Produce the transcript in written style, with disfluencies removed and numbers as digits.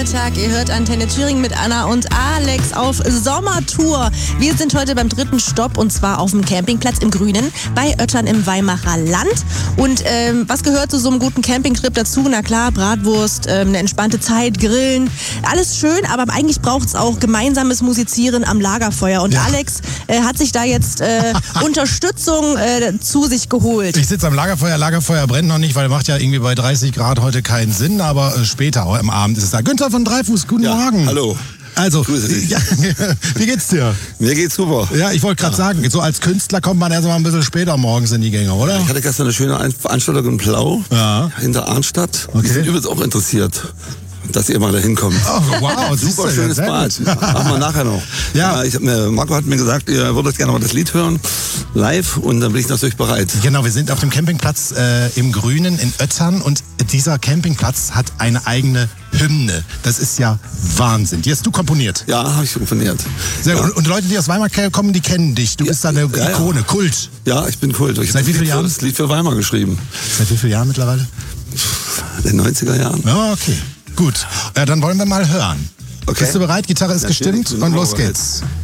Nachmittag. Ihr hört Antenne Thüringen mit Anna und Alex auf Sommertour. Wir sind heute beim 3. Stopp und zwar auf dem Campingplatz im Grünen bei Oettern im Weimarer Land. Und was gehört zu so einem guten Campingtrip dazu? Na klar, Bratwurst, eine entspannte Zeit, Grillen. Alles schön, aber eigentlich braucht es auch gemeinsames Musizieren am Lagerfeuer. Und Alex hat sich da jetzt Unterstützung zu sich geholt. Ich sitze am Lagerfeuer. Lagerfeuer brennt noch nicht, weil macht ja irgendwie bei 30 Grad heute keinen Sinn. Aber später, auch am Abend ist es da. Günther von Dreifuß, guten Morgen. Hallo. Also, Grüße dich. Ja, wie geht's dir? Mir geht's super. Ja, ich wollte gerade sagen, so als Künstler kommt man erst mal ein bisschen später morgens in die Gänge, oder? Ich hatte gestern eine schöne Veranstaltung in Plau, hinter Arnstadt. Okay. Die sind übrigens auch interessiert, dass ihr mal da hinkommt. Oh, wow, Super schönes Bad. Machen wir nachher noch. Ja. Marco hat mir gesagt, ihr würdet gerne mal das Lied hören, live, und dann bin ich natürlich bereit. Genau, wir sind auf dem Campingplatz im Grünen in Oettern und dieser Campingplatz hat eine eigene Hymne. Das ist ja Wahnsinn. Die hast du komponiert. Ja, habe ich komponiert. Sehr gut. Und Leute, die aus Weimar kommen, die kennen dich. Du bist da eine Ikone, Kult. Ja, ich bin Kult. Ich Seit wie vielen Jahren? Das Lied für Weimar geschrieben. Seit wie vielen Jahren mittlerweile? In den 90er Jahren. Ja, okay. Gut. Ja, dann wollen wir mal hören. Okay. Bist du bereit? Gitarre ist gestimmt und los geht's.